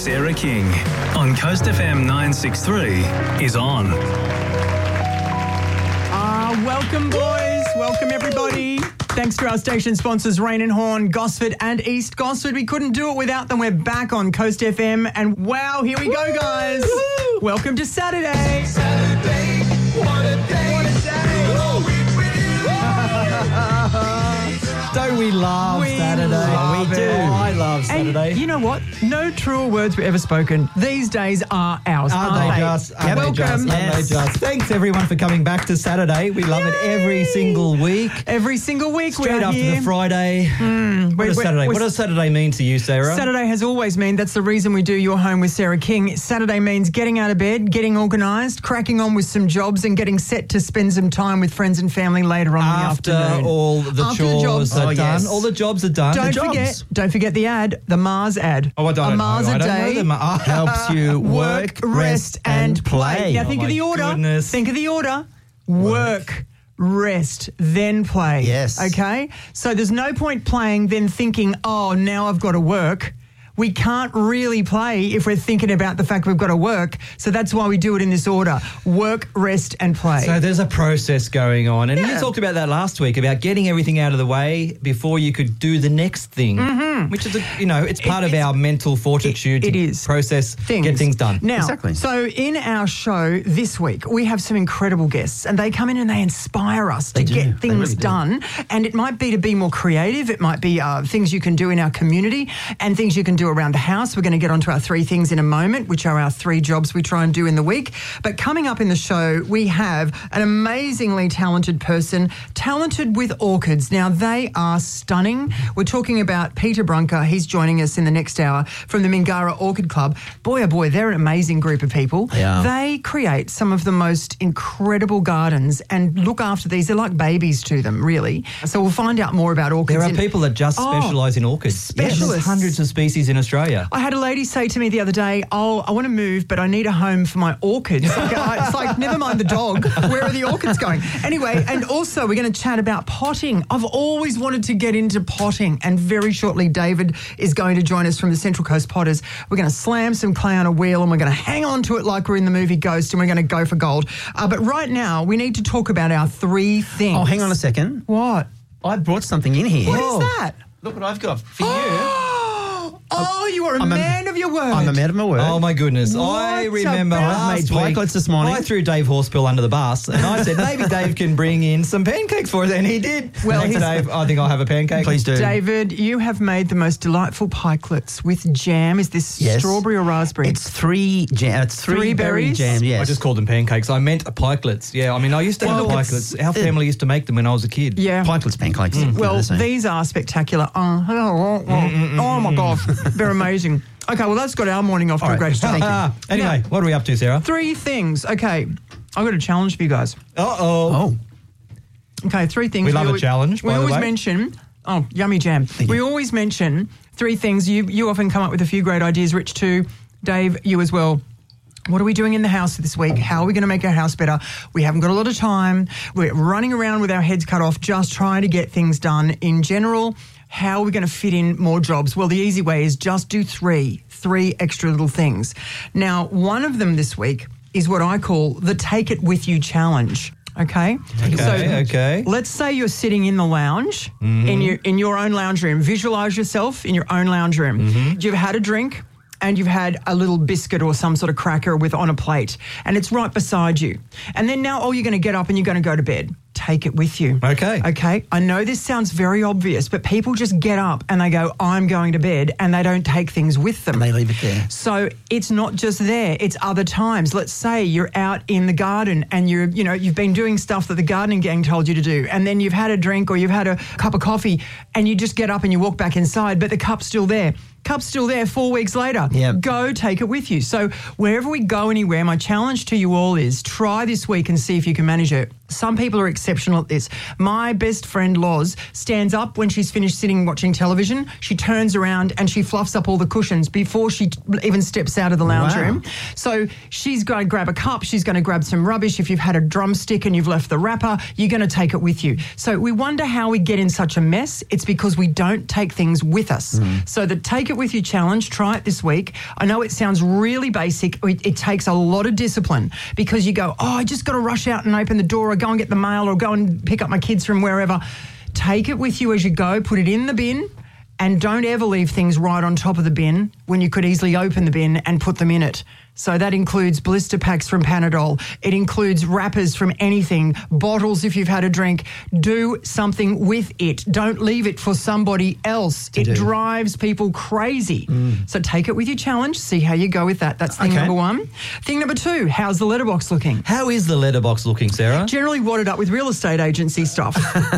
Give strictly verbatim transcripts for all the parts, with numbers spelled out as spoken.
Sarah King on Coast F M nine sixty-three is on. Ah, uh, welcome, boys. Welcome, everybody. Thanks to our station sponsors, Rain and Horn, Gosford and East Gosford. We couldn't do it without them. We're back on Coast F M. And wow, here we go, guys. Woo-hoo. Welcome to Saturday. Saturday, what a day. What a day. Oh, we Don't we love we Saturday? Love we do. It. I love Saturday. And you know what? No truer words were ever spoken. These days are ours, Aren't aren't they they? just? Aren't Welcome. they just? Aren't they just? Thanks, everyone, for coming back to Saturday. We love Yay. it every single week. Every single week Straight we're after here. the Friday. Mm, what, we're, does we're, Saturday, we're, what does Saturday mean to you, Sarah? Saturday has always meant, that's the reason we do Your Home with Sarah King. Saturday means getting out of bed, getting organised, cracking on with some jobs and getting set to spend some time with friends and family later on After in the afternoon. all the After the chores jobs. are Oh, done. yes. All the jobs are done. Don't the jobs. forget, don't forget the ad, the Mars ad. Oh, I don't a know. Mars I a don't day know the Ma- helps you work, rest, and play. Now Oh, think of my the order. goodness. Think of the order. Work, rest, then play. Yes. Okay? So there's no point playing, then thinking, oh, now I've got to work. We can't really play if we're thinking about the fact we've got to work. So that's why we do it in this order. Work, rest, and play. So there's a process going on. And Yeah. you talked about that last week, about getting everything out of the way before you could do the next thing, Mm-hmm. which is, a, you know, it's part It- of it's- our mental fortitude it to is. process, Things. get things done. Now, Exactly. so in our show this week, we have some incredible guests and they come in and they inspire us to do. get They things really do. done. And it might be to be more creative. It might be uh, things you can do in our community and things you can do around the house. We're going to get onto our three things in a moment, which are our three jobs we try and do in the week. But coming up in the show, we have an amazingly talented person, talented with orchids. Now, they are stunning. We're talking about Peter Brunker. He's joining us in the next hour from the Mingara Orchid Club. Boy, oh boy, they're an amazing group of people. Yeah. They create some of the most incredible gardens and look after these. They're like babies to them, really. So we'll find out more about orchids. There are in- people that just Oh, specialise in orchids. specialists. Yes, there's hundreds of species in Australia. I had a lady say to me the other day, oh, I want to move, but I need a home for my orchids. Like, I- it's like, never mind the dog. Where are the orchids going? Anyway, and also we're going to chat about potting. I've always wanted to get into potting, and very shortly David is going to join us from the Central Coast Potters. We're going to slam some clay on a wheel and we're going to hang on to it like we're in the movie Ghost, and we're going to go for gold. Uh, but right now, we need to talk about our three things. Oh, hang on a second. What? I brought something in here. What Whoa. is that? Look what I've got for you. Oh, you are a I'm a- man of your word. I'm a man of my word. Oh, my goodness. What I remember about- last I've made week, pikelets this morning. I threw Dave Horspill under the bus and I said, maybe Dave can bring in some pancakes for us. And he did. Well, Well, Thanks, he's- Dave. I think I'll have a pancake. Please do. David, you have made the most delightful pikelets with jam. Is this Yes. strawberry or raspberry? It's three jam. It's three, Three berry berries? jam. Yes. I just called them pancakes. I meant pikelets. Yeah, I mean, I used to Well, have it's- pikelets. Our family used to make them when I was a kid. yeah. Pikelets, pancakes. Well, These. these are spectacular. Oh, oh, oh, oh my gosh, they're amazing. Okay, well, that's got our morning off to All a right. great start. Thank you. Ah, anyway, Now- what are we up to, Sarah? Three things. Okay, I've got a challenge for you guys. Uh-oh. Oh, Okay, three things. We love a always- challenge, We by the always way. mention, oh, yummy jam. We always mention three things. You you often come up with a few great ideas, Rich, too. Dave, you as well. What are we doing in the house this week? How are we going to make our house better? We haven't got a lot of time. We're running around with our heads cut off, just trying to get things done. In general, how are we going to fit in more jobs? Well, the easy way is just do three, three extra little things. Now, one of them this week is what I call the Take It With You Challenge. Okay? Okay, okay. Let's say you're sitting in the lounge, in your in your own lounge room. Visualize yourself in your own lounge room. You've had a drink and you've had a little biscuit or some sort of cracker with on a plate, and it's right beside you. And then now, oh, you're going to get up and you're going to go to bed. Take it with you. Okay. Okay. I know this sounds very obvious, but people just get up and they go, I'm going to bed, and they don't take things with them. and they leave it there. So it's not just there, it's other times. Let's say you're out in the garden and you're, you know, you've been doing stuff that the gardening gang told you to do, and then you've had a drink or you've had a cup of coffee and you just get up and you walk back inside, but the cup's still there. Cup's still there four weeks later. Yep. Go take it with you. So wherever we go anywhere, my challenge to you all is try this week and see if you can manage it. Some people are exceptional at this. My best friend Loz stands up when she's finished sitting watching television. She turns around and she fluffs up all the cushions before she t- even steps out of the lounge Wow. room. So she's going to grab a cup. She's going to grab some rubbish. If you've had a drumstick and you've left the wrapper, you're going to take it with you. So we wonder how we get in such a mess. It's because we don't take things with us. So the Take Take It With You challenge. Try it this week. I know it sounds really basic. It, it takes a lot of discipline because you go, oh, I just got to rush out and open the door or go and get the mail or go and pick up my kids from wherever. Take it with you as you go. Put it in the bin. And don't ever leave things right on top of the bin when you could easily open the bin and put them in it. So that includes blister packs from Panadol. It includes wrappers from anything, bottles if you've had a drink. Do something with it. Don't leave it for somebody else. It do. drives people crazy. Mm. So take it with you challenge. See how you go with that. That's thing Okay. number one. Thing number two, how's the letterbox looking? How is the letterbox looking, Sarah? Generally wadded up with real estate agency stuff.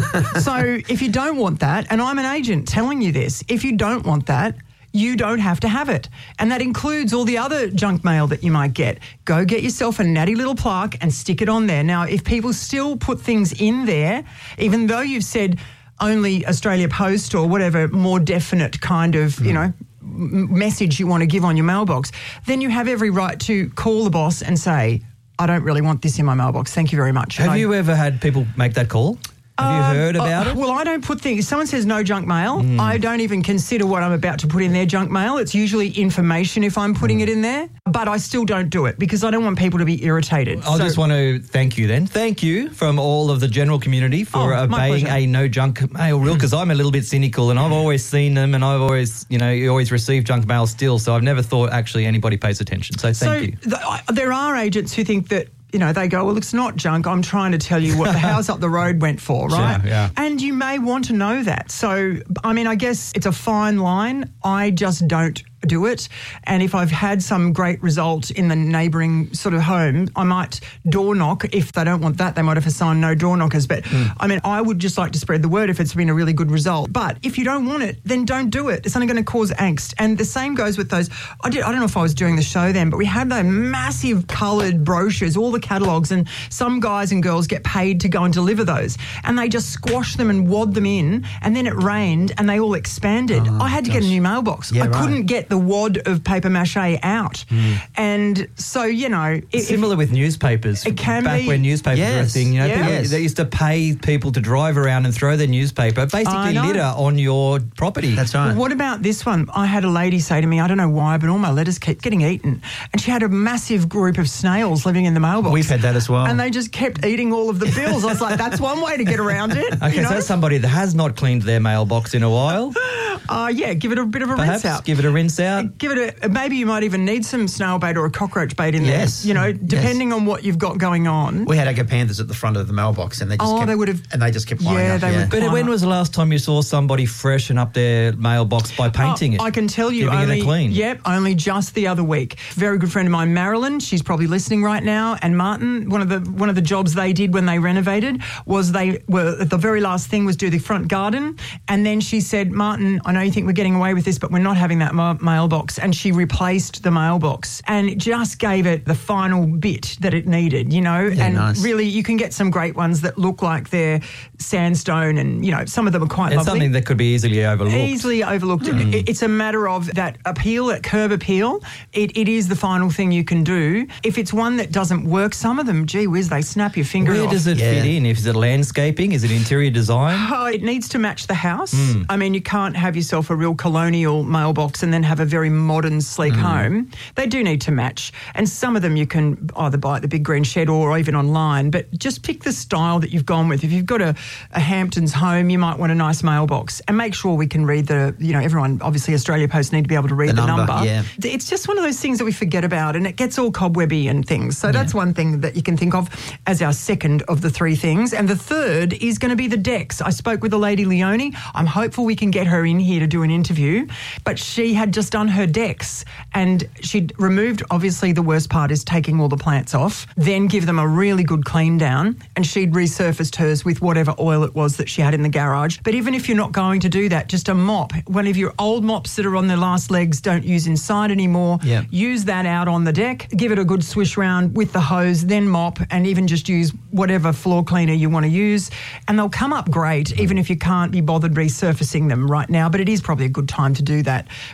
So if you don't want that, and I'm an agent telling you this, if you don't want that, you don't have to have it. And that includes all the other junk mail that you might get. Go get yourself a natty little plaque and stick it on there. Now, if people still put things in there, even though you've said only Australia Post or whatever more definite kind of, mm. you know, m- message you want to give on your mailbox, then you have every right to call the boss and say, I don't really want this in my mailbox. Thank you very much. Have I- you ever had people make that call? Have you heard Um, about uh, it? Well, I don't put things. If someone says no junk mail, mm. I don't even consider what I'm about to put in their junk mail. It's usually information if I'm putting mm. it in there, but I still don't do it because I don't want people to be irritated. I So- just want to thank you then. Thank you from all of the general community for Oh, my obeying pleasure. a no junk mail rule because I'm a little bit cynical and I've always seen them and I've always, you know, you always receive junk mail still. So I've never thought actually anybody pays attention. So thank so you. th- I- there are agents who think that, you know, they go, well, it's not junk. I'm trying to tell you what the house up the road went for, right? Sure, yeah. And you may want to know that. So, I mean, I guess it's a fine line. I just don't do it. And if I've had some great result in the neighbouring sort of home, I might door knock. If they don't want that, they might have assigned no door knockers. But mm. I mean, I would just like to spread the word if it's been a really good result. But if you don't want it, then don't do it. It's only going to cause angst. And the same goes with those. I, did, I don't know if I was doing the show then, but we had those massive coloured brochures, all the catalogues, and some guys and girls get paid to go and deliver those. And they just squash them and wad them in. And then it rained and they all expanded. Oh, I had to gosh. get a new mailbox. Yeah, I right. couldn't get the wad of paper mache out. Mm. And so, you know... If, Similar with newspapers. It can Back be. when newspapers were a Yes. thing, you know, Yeah. people, Yes. they used to pay people to drive around and throw their newspaper, I basically know. litter on your property. That's right. What about this one? I had a lady say to me, I don't know why, but all my letters kept getting eaten. And she had a massive group of snails living in the mailbox. We've had that as well. And they just kept eating all of the bills. I was like, that's one way to get around it. Okay, you know? so that's somebody that has not cleaned their mailbox in a while. Uh, yeah, give it a bit of a Perhaps rinse out. give it a rinse out. Give it a, maybe you might even need some snail bait or a cockroach bait in Yes. there. You know, Yes. depending on what you've got going on. We had agapanthers at the front of the mailbox, and they just Oh, kept, they would have- and they just kept lining Yeah, up. they would- But Why when not? was the last time you saw somebody freshen up their mailbox by painting Oh, it? I can tell you Giving only, it a clean. Yep, only just the other week. Very good friend of mine, Marilyn. She's probably listening right now. And Martin, one of the one of the jobs they did when they renovated was they were the very last thing was do the front garden. And then she said, Martin, I know you think we're getting away with this, but we're not having that ma- mailbox. And she replaced the mailbox and it just gave it the final bit that it needed, you know. Yeah, and nice. really, you can get some great ones that look like they're sandstone, and you know, some of them are quite It's lovely. something that could be easily overlooked. Easily overlooked. It- It's a matter of that appeal, that curb appeal. It, it is the final thing you can do. If it's one that doesn't work, some of them, gee whiz, they snap your finger Where off. does it Yeah. fit in? Is it landscaping? Is it interior design? Oh, it needs to match the house. I mean, you can't have yourself a real colonial mailbox and then have a very modern, sleek home. They do need to match. And some of them you can either buy at the Big Green Shed or even online, but just pick the style that you've gone with. If you've got a, a Hamptons home, you might want a nice mailbox. And make sure we can read the, you know, everyone, obviously Australia Post need to be able to read the, The number, number. yeah. It's just one of those things that we forget about and it gets all cobwebby and things. So that's one thing that you can think of as our second of the three things. And the third is going to be the decks. I spoke with the lady Leonie. I'm hopeful we can get her in here to do an interview, but she had just done her decks and she'd removed, obviously the worst part is taking all the plants off, then give them a really good clean down, and she'd resurfaced hers with whatever oil it was that she had in the garage. But even if you're not going to do that, just a mop, one of your old mops that are on their last legs, don't use inside anymore. Yeah. Use that out on the deck, give it a good swish round with the hose, then mop, and even just use whatever floor cleaner you want to use. And they'll come up great, even if you can't be bothered resurfacing them right now. But it is probably a good time to do that before it gets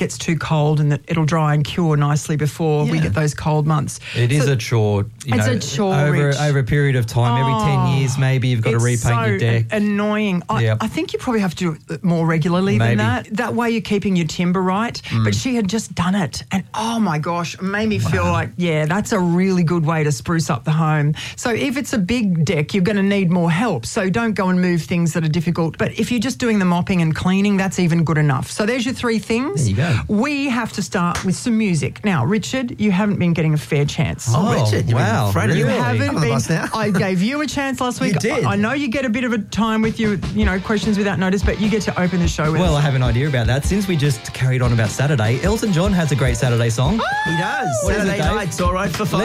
gets too cold and that it'll dry and cure nicely before we Yeah. get those cold months. It is So- a chore. You It's know, a chore, over Rich. over a period of time. Every ten years, maybe you've got to It's repaint so your deck. annoying. I, Yep. I think you probably have to do it more regularly Maybe. than that. That way you're keeping your timber right. But she had just done it. And oh my gosh, it made me feel like, yeah, that's a really good way to spruce up the home. So if it's a big deck, you're going to need more help. So don't go and move things that are difficult. But if you're just doing the mopping and cleaning, that's even good enough. So there's your three things. There you go. We have to start with some music. Now, Richard, you haven't been getting a fair chance. Oh, Richard, you've been wow, thrown in You the- really? haven't I'm on the bus been. now. I gave you a chance last week. You did. I, I know you get a bit of a time with your, you know, questions without notice, but you get to open the show with Well, I us. have an idea about that. Since we just carried on about Saturday, Elton John has a great Saturday song. He does. What is it, Saturday Dave? night's all right for five.